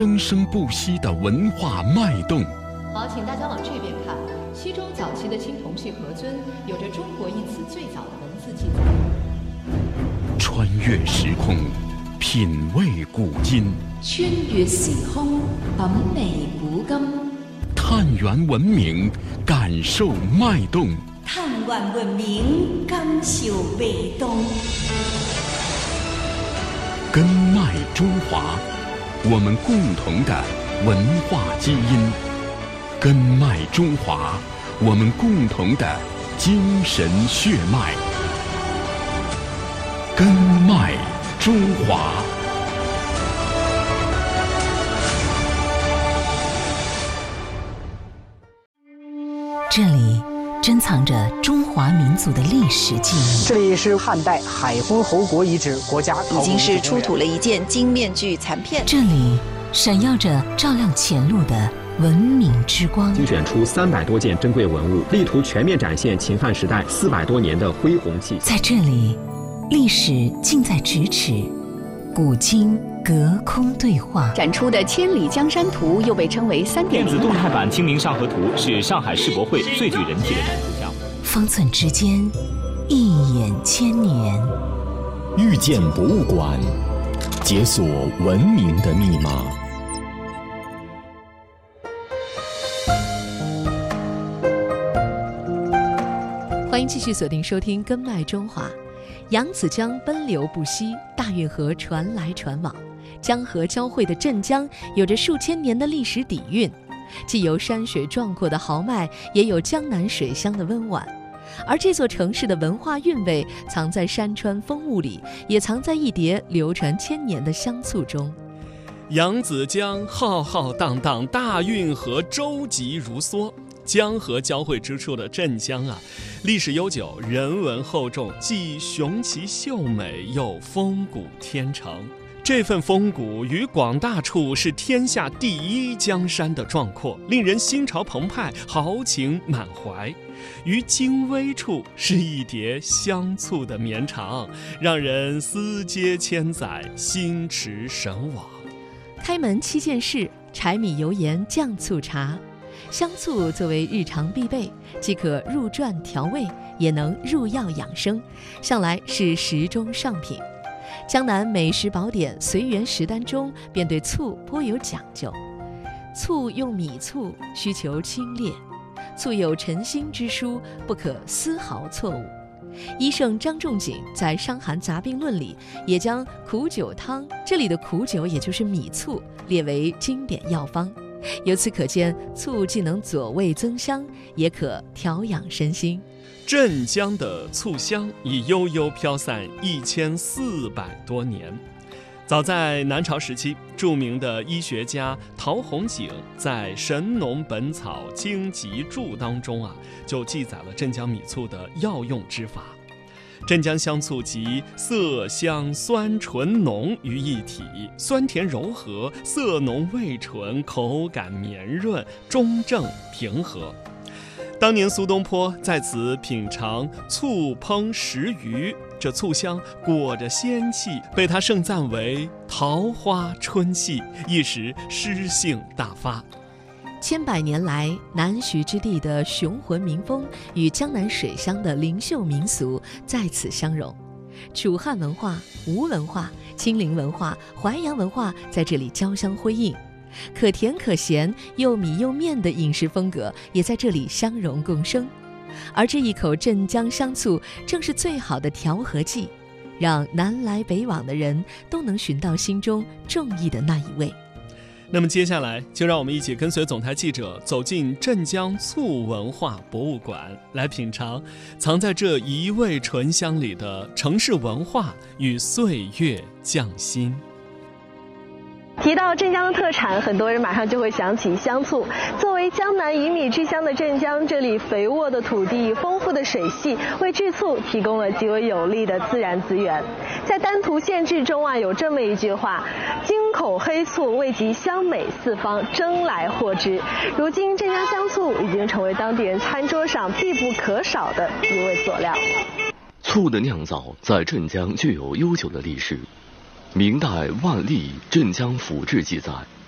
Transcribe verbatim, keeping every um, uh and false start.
生生不息的文化脉动。 好，请大家往这边看。西周早期的青铜器盒尊有着中国一词最早的文字记载。 穿越时空，品味古今。 穿越時空，品味古今。 探源文明，感受脉動。 探源文明，感受脈動。 根脉中華，我們共同的文化基因。根脉中華，我們共同的精神血脈。根脉中華。 这里珍藏着中华民族的历史记忆。 这里是汉代海昏侯国遗址国家考古已经是出土了一件金面具残片。 这里闪耀着照亮前路的文明之光。 精选出三百多件珍贵文物，力图全面展现秦汉时代四百多年的恢弘气息。 在这里，历史近在咫尺，古今隔空对话。 展出的《千里江山图》又被称为三点零电子动态版《清明上河图》是上海世博会最具人气的展出项目。 方寸之间，一眼千年。 遇见博物馆，解锁文明的密码。 欢迎继续锁定收听《根脉中华》。扬子江奔流不息，大运河传来传往，江河交汇的镇江有着数千年的历史底蕴，既有山水壮阔的豪迈，也有江南水乡的温婉。而这座城市的文化韵味藏在山川风物里，也藏在一叠流传千年的香醋中。 扬子江浩浩荡荡，大运河舟楫如梭。江河交汇之处的镇江啊，历史悠久，人文厚重，既雄奇秀美，又风骨天成。这份风骨于广大处是天下第一江山的壮阔，令人心潮澎湃，豪情满怀；于精微处是一叠香醋的绵长，让人思接千载，心驰神往。 开门七件事：柴米油盐酱醋茶。香醋作为日常必备，既可入馔调味，也能入药养生，向来是食中上品。江南美食宝典《随园食单》中便对醋颇有讲究。醋用米醋，需求清冽。醋有陈心之书，不可丝毫错误。医圣张仲景在《伤寒杂病论》里也将苦酒汤，这里的苦酒也就是米醋，列为经典药方。由此可见，醋既能佐味增香，也可调养身心。 镇江的醋香已悠悠飘散一千四百多年。早在南朝时期，著名的医学家陶弘景在《神农本草经籍注》当中啊，就记载了镇江米醋的药用之法。镇江香醋集色香酸醇浓于一体，酸甜柔和，色浓味醇，口感绵润，中正平和。当年苏东坡在此品尝醋烹食鱼，这醋香裹着仙气，被他盛赞为桃花春气，一时诗兴大发。 千百年来，南徐之地的雄浑民风与江南水乡的灵秀民俗在此相融，楚汉文化、吴文化、金陵文化、淮扬文化在这里交相辉映，可甜可咸、又米又面的饮食风格也在这里相融共生。而这一口镇江香醋正是最好的调和剂，让南来北往的人都能寻到心中中意的那一味。 那么接下来就让我们一起跟随总台记者走进镇江醋文化博物馆，来品尝藏在这一味醇香里的城市文化与岁月匠心。 提到镇江的特产，很多人马上就会想起香醋。作为江南以米之乡的镇江，这里肥沃的土地、丰富的水系，为制醋提供了极为有利的自然资源。在丹图县志中啊，有这么一句话：京口黑醋味极香美四方，争来获之。如今镇江香醋已经成为当地人餐桌上必不可少的一味佐料。 醋的酿造在镇江具有悠久的历史。明代万历《镇江府志》记载，